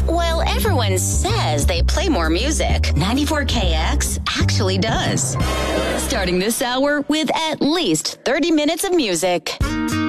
While everyone says they play more music, 94KX actually does. Starting this hour with at least 30 minutes of music.